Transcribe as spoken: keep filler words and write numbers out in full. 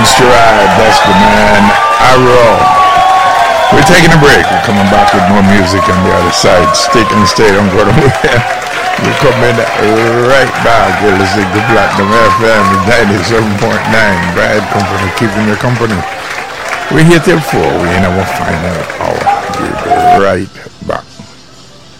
Monster Ride, that's the man, Arrow. We're taking a break. We're coming back with more music on the other side. Stick and stay, don't go nowhere. We're coming right back. You're listening to Platinum F M ninety-seven point nine. Brad Company, keeping your company. We're here till four. We're in our final hour. We'll be right back.